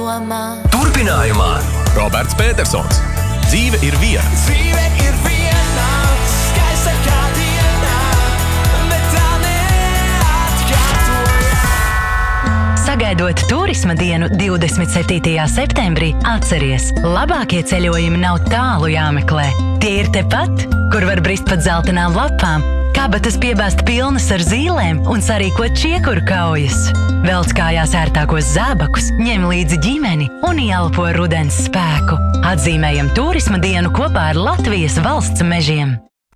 domā. Turpinājumā Roberts Petersons. Dzīve ir viena. Dzīve ir viena, skaista kā diena, bet tā neatkārtojas. Sagaidot turisma dienu 27. septembrī, atceries, labākie ceļojumi nav tālu jāmeklē. Tie ir tepat, kur var brist pat zeltainām lapām, kabatas piebāzt pilnas ar zīlēm un sarīkot čiekuru kaujas. Velc kājās ērtākos zābakus, ņem līdzi ģimeni un ieelpo rudens spēku. Atzīmējam turisma dienu kopā ar Latvijas valsts mežiem.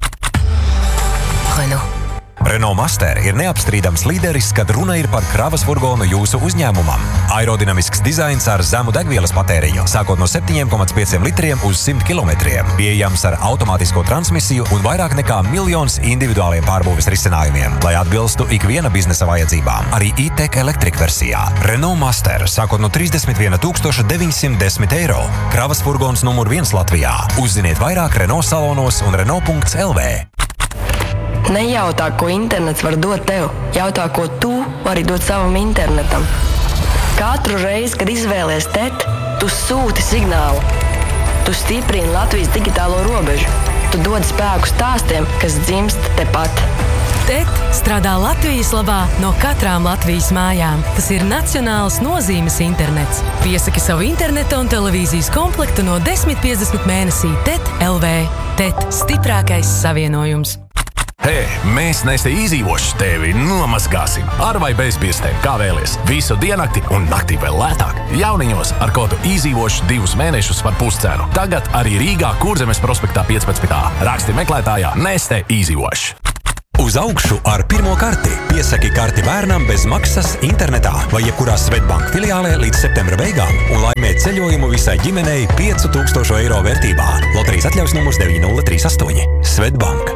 Renault Master ir neapstrīdams līderis, kad runa ir par kravas furgonu jūsu uzņēmumam. Aerodinamisks dizains ar zemu degvielas patēriņu, sākot no 7,5 litriem uz 100 kilometriem. Pieejams ar automātisko transmisiju un vairāk nekā 1 miljons individuāliem pārbūves risinājumiem, lai atbilstu ikviena biznesa vajadzībām. Arī e-tech Electric versijā. Renault Master, sākot no 31 910 eiro. Kravas furgons numur 1 Latvijā. Uzziniet vairāk Renault salonos un Renault.lv. Nejautā, ko internets var dot tev. Jautā, ko tu vari dot savam internetam. Katru reizi, kad izvēlies TET, tu sūti signālu. Tu stiprini Latvijas digitālo robežu. Tu dod spēku stāstiem, kas dzimst tepat. TET strādā Latvijas labā no katrām Latvijas mājām. Tas ir nacionāls nozīmes internets. Piesaki savu interneta un televīzijas komplektu no 1050 mēnesī TET.lv. TET – stiprākais savienojums. Hei, mēs Neste izdzīvoši tevi nomazgāsim. Ar vai bez biestēm, kā vēlies. Visu diennakti un naktī vēl lētāk. Jauniņos ar kodu izdzīvoši 2 mēnešus par puscenu. Tagad arī Rīgā Kurzemes prospektā 15. Raksti meklētājā Neste izdzīvoši. Uz augšu ar pirmo karti. Piesaki karti bērnam bez maksas internetā vai jebkurā Svetbank filiālē līdz septembra beigām un laimē ceļojumu visai ģimenei 5000 eiro vērtībā. Loterijas atļaus numurs 9038. Svetbank.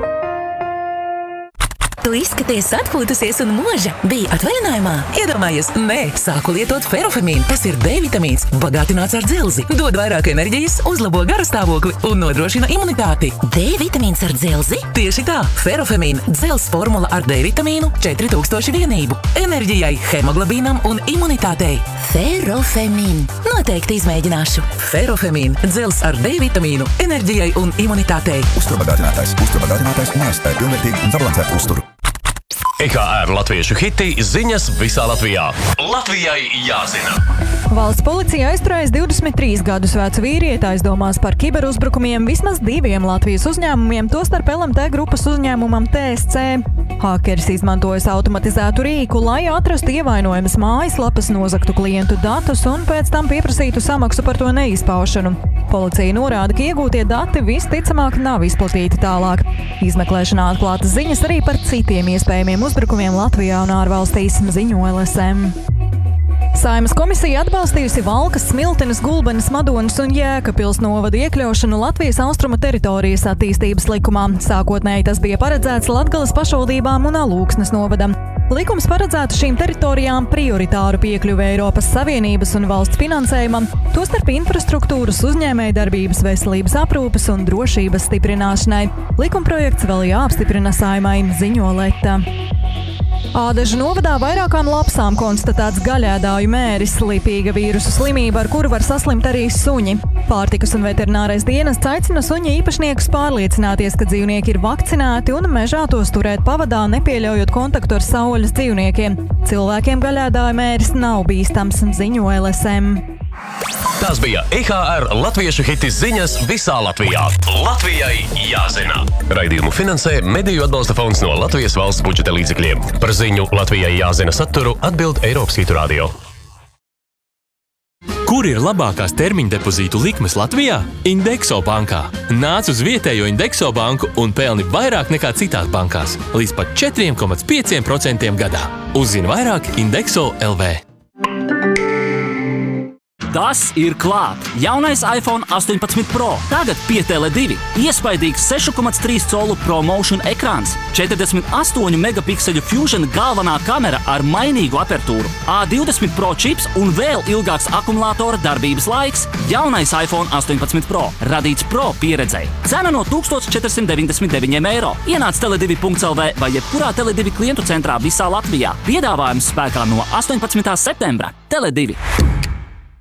Tu izskaties atpūtusies un mūža. Bija atvaļinājumā? Iedomājies, nē, sāku lietot Ferofemīnu. Tas ir D vitamīns, bagātināts ar dzelzi. Dod vairāk enerģijas, uzlabo garastāvokli un nodrošina imunitāti. D vitamīns ar dzelzi? Tieši tā, Ferofemīna, dzels formula ar D vitamīnu 4000 vienību. Enerģijai, hemoglobīnam un imunitātei. Ferofemīna. Noteikti izmēģināšu. Ferofemīna, dzels ar D vitamīnu, enerģijai un imunitātei. Uzturbagātinātājs neaizstāja pilnvērtīgu un sabalansētu uzturu. EKR latviešu hiti ziņas visā Latvijā. Latvijai jāzina. Valsts policija aizturēs 23 gadus vecu vīrieti aizdomās par kiberuzbrukumiem vismaz 2 Latvijas uzņēmumiem, tostarp LMT grupas uzņēmumam TSC. Hakeris izmantojas automatizētu rīku, lai atrastu ievainojamas mājaslapas, nozagtu klientu datus un pēc tam pieprasītu samaksu par to neizpaušanu. Policija norāda, ka iegūtie dati visticamāk nav izplatīti tālāk. Izmeklēšanā atklātas ziņas arī par citiem iespējamiem uzbrukumiem Latvijā un ārvalstīs, ziņo LSM. Saeimas komisija atbalstījusi Valkas, Smiltenes, Gulbenes, Madonas un Jēkabpils novadu iekļaušanu Latvijas austrumu teritorijas attīstības likumā. Sākotnēji tas bija paredzēts Latgales pašvaldībām un Alūksnes novadam. Likums paredzētu šīm teritorijām prioritāru piekļuvi Eiropas Savienības un valsts finansējumam, tostarp infrastruktūras, uzņēmējdarbības, veselības aprūpes un drošības stiprināšanai. Likumprojekts vēl jāapstiprina Saeimai, ziņo Leta. Ādežu novadā vairākām lapsām konstatēts gaļēdāju mēris, lipīga vīrusu slimība, ar kuru var saslimt arī suņi. Pārtikas un veterinārais dienests aicina suņu īpašniekus pārliecināties, ka dzīvnieki ir vakcinēti un mežā tos turēt pavadā, nepieļaujot kontaktu ar savvaļas dzīvniekiem. Cilvēkiem gaļēdāju mēris nav bīstams, ziņo LSM. Tas bija EKR latviešu hiti ziņas visā Latvijā. Latvijai jāzina. Raidījumu finansē Mediju atbalsta fonds no Latvijas valsts budžeta līdzekļiem. Par ziņu Latvijai jāzina saturu atbild Eiropas Hitu radio. Kur ir labākās termiņa depozītu likmes Latvijā? Indexo bankā. Nāc uz vietējo Indexo banku un pelni vairāk nekā citās bankās. Līdz pat 4,5% gadā. Uzzini vairāk Indexo.lv. Tas ir klāt! Jaunais iPhone 18 Pro. Tagad pie Tele2. Iespaidīgs 6,3 colu ProMotion ekrāns, 48 megapikseļu Fusion galvenā kamera ar mainīgu apertūru, A20 Pro čips un vēl ilgāks akumulātora darbības laiks. Jaunais iPhone 18 Pro. Radīts Pro pieredzei. Cena no 1499 eiro. Ienāc tele2.lv vai jebkurā Tele2 klientu centrā visā Latvijā. Piedāvājums spēkā no 18. septembra. Tele2.